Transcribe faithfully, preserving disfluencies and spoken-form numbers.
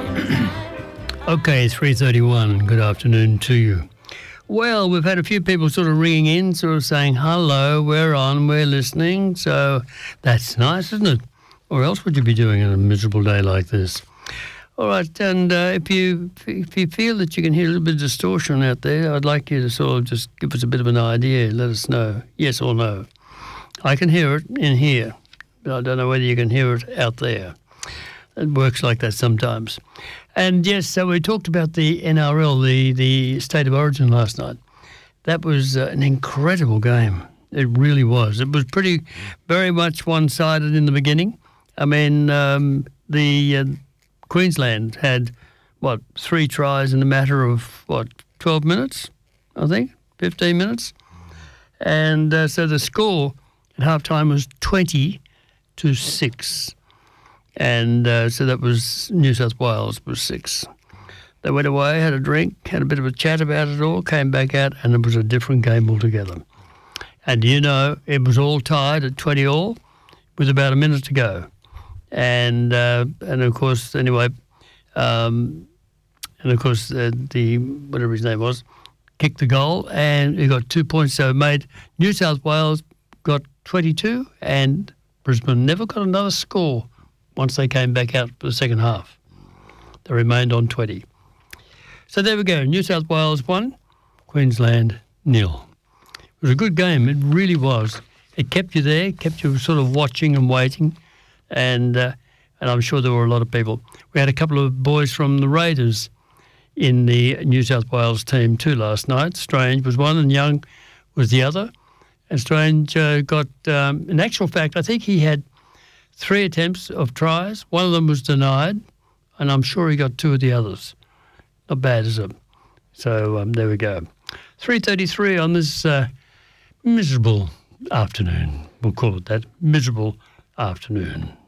Okay, three thirty-one. Good afternoon to you. Well, we've had a few people sort of ringing in, sort of saying, hello, we're on, we're listening. So that's nice, isn't it? Or else would you be doing on a miserable day like this? All right, and uh, if you if you feel that you can hear a little bit of distortion out there, I'd like you to sort of just give us a bit of an idea. Let us know, yes or no. I can hear it in here, but I don't know whether you can hear it out there. It works like that sometimes. And yes, so we talked about the N R L, the, the State of Origin last night. That was uh, an incredible game. It really was. It was pretty, very much one-sided in the beginning. I mean, um, the uh, Queensland had, what, three tries in a matter of, what, twelve minutes, I think, fifteen minutes. And uh, so the score at halftime was twenty to six. And uh, so that was New South Wales was six. They went away, had a drink, had a bit of a chat about it all, came back out, and it was a different game altogether. And, you know, it was all tied at twenty all with about a minute to go. And, uh, and of course, anyway, um, and, of course, uh, the, whatever his name was, kicked the goal, and he got two points. So it made New South Wales got twenty-two, and Brisbane never got another score. Once they came back out for the second half, they remained on twenty. So there we go. New South Wales won, Queensland nil. It was a good game. It really was. It kept you there, kept you sort of watching and waiting, and uh, and I'm sure there were a lot of people. We had a couple of boys from the Raiders in the New South Wales team too last night. Strange was one and Young was the other. And Strange uh, got, um, in actual fact, I think he had three attempts of tries. One of them was denied, and I'm sure he got two of the others. Not bad, is it? So um, there we go. three thirty-three on this uh, miserable afternoon. We'll call it that, miserable afternoon.